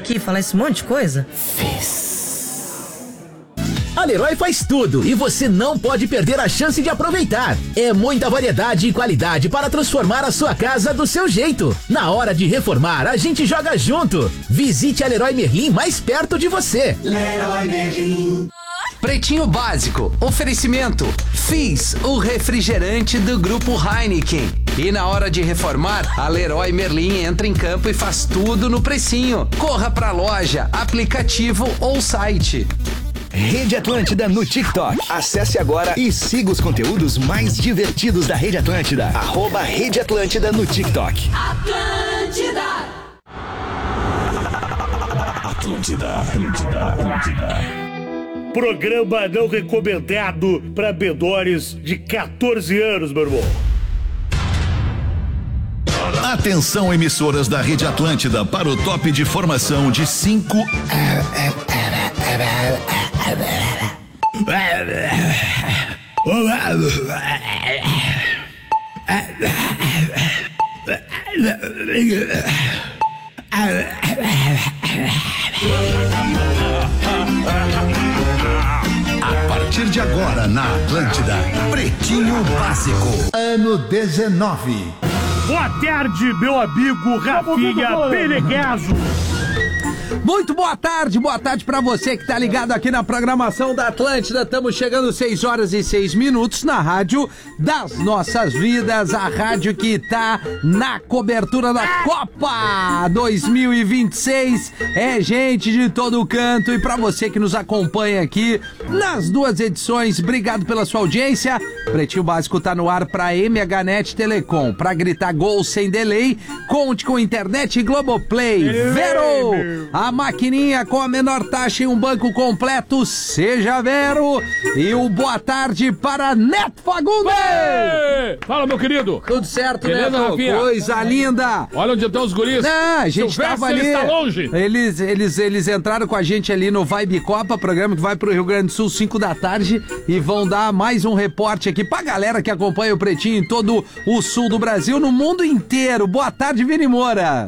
aqui e falar esse monte de coisa? A Leroy faz tudo e você não pode perder a chance de aproveitar. É muita variedade e qualidade para transformar a sua casa do seu jeito. Na hora de reformar, a gente joga junto. Visite a Leroy Merlin mais perto de você. Leroy Merlin. Pretinho Básico, oferecimento Fizz, o refrigerante do Grupo Heineken. E na hora de reformar, a Leroy Merlin entra em campo e faz tudo no precinho. Corra pra loja, aplicativo ou site. Rede Atlântida no TikTok. Acesse agora e siga os conteúdos mais divertidos da Rede Atlântida. @Rede Atlântida no TikTok. Atlântida. Programa não recomendado para menores de 14 anos, meu irmão. Atenção, emissoras da Rede Atlântida, para o top de formação de 5. A partir de agora na Atlântida, Pretinho Básico, ano 19. Boa tarde, meu amigo Rafinha Penegaso. Muito boa tarde pra você que tá ligado aqui na programação da Atlântida. Estamos chegando 6 horas e 6 minutos na rádio das nossas vidas, a rádio que tá na cobertura da Copa 2026. É gente de todo canto e pra você que nos acompanha aqui nas duas edições, obrigado pela sua audiência. Pretinho Básico tá no ar pra MHNet Telecom. Pra gritar gol sem delay, conte com internet e Globoplay. Vero! A maquininha com a menor taxa em um banco completo, seja Vero. E o boa tarde para Neto Fagundes. Fala, meu querido. Tudo certo, beleza, Neto? Rafinha? Coisa linda. Olha onde estão os guris. A gente tava ali. Está longe. Eles entraram com a gente ali no Vibe Copa, programa que vai pro Rio Grande do Sul 5 da tarde e vão dar mais um reporte aqui pra galera que acompanha o Pretinho em todo o sul do Brasil, no mundo inteiro. Boa tarde, Vini Moura.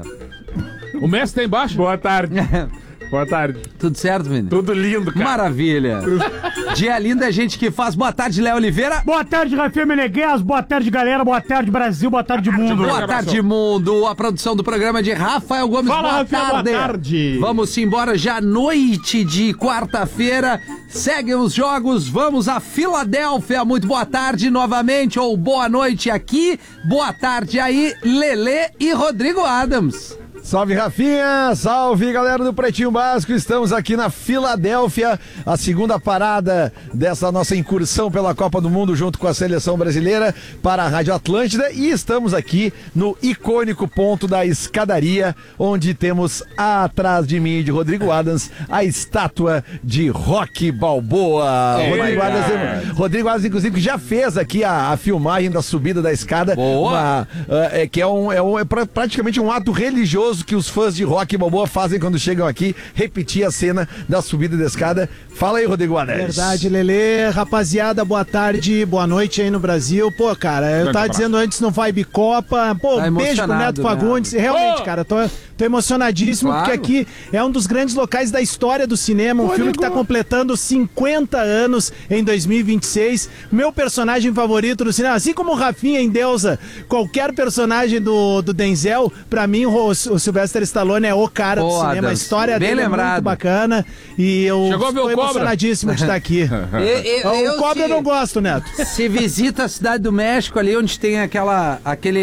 O mestre tá embaixo? Boa tarde. Boa tarde. Tudo certo, Vini? Tudo lindo, cara. Maravilha. Dia lindo é gente que faz. Boa tarde, Léo Oliveira. Boa tarde, Rafinha Meneghel. Boa tarde, galera. Boa tarde, Brasil. Boa tarde, mundo. Boa tarde, mundo. A produção do programa de Rafael Gomes. Fala, boa Rafael, tarde. boa tarde. Vamos embora já noite de quarta-feira. Seguem os jogos. Vamos a Filadélfia. Muito boa tarde novamente, ou boa noite aqui. Boa tarde aí, Lelê e Rodrigo Adams. Salve, Rafinha! Salve, galera do Pretinho Básico! Estamos aqui na Filadélfia, a segunda parada dessa nossa incursão pela Copa do Mundo junto com a seleção brasileira para a Rádio Atlântida, e estamos aqui no icônico ponto da escadaria, onde temos atrás de mim, de Rodrigo Adams, a estátua de Rocky Balboa. Rodrigo Adams, inclusive, que já fez aqui a filmagem da subida da escada. Boa! Que é praticamente um ato religioso que os fãs de Rocky Balboa fazem quando chegam aqui, repetir a cena da subida da escada. Fala aí, Rodrigo Adams. Verdade, Lelê. Rapaziada, boa tarde, boa noite aí no Brasil. Pô, cara, eu tava dizendo antes no Vibe Copa, pô, tá beijo pro Neto Fagundes. Né? Realmente, cara, tô emocionadíssimo, claro, porque aqui é um dos grandes locais da história do cinema, um filme que tá completando 50 anos em 2026. Meu personagem favorito do cinema, assim como o Rafinha em Deusa, qualquer personagem do Denzel, pra mim o Sylvester Stallone é o cara do cinema. A história dele é muito bacana e eu estou emocionadíssimo de estar aqui. O Cobra eu não gosto, Neto. Se visita a Cidade do México, ali onde tem aquela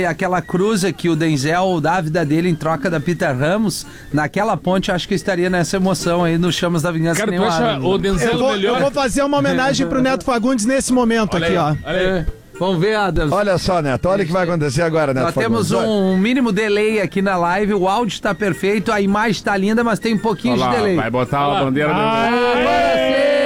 cruza que o Denzel dá a vida dele em troca da Peter Ramos, naquela ponte eu acho que eu estaria nessa emoção aí nos Chamas da Vingança. Cara, tu acha o Denzel melhor? Eu vou fazer uma homenagem pro Neto Fagundes nesse momento. Olha aqui, ó. Olha aí. Vamos ver, Adams. Olha só, Neto, olha o que vai acontecer agora, Neto. Nós temos um mínimo delay aqui na live, o áudio está perfeito, a imagem está linda, mas tem um pouquinho de delay. Vai botar a bandeira do... Agora sim!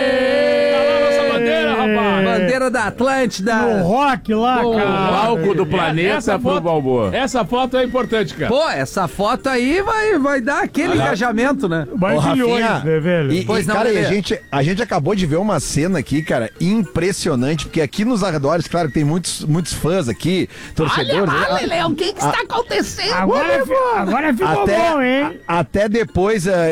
Bandeira da Atlântida. No rock lá, cara. O palco do planeta pro Balboa. Essa foto é importante, cara. Pô, essa foto aí vai dar aquele engajamento, né? Vai milhões, né, velho? Pois não, cara, a gente acabou de ver uma cena aqui, cara, impressionante, porque aqui nos arredores, claro, tem muitos fãs aqui, torcedores. Olha lá, Lelê, o que está acontecendo? Agora ficou bom, hein? Até depois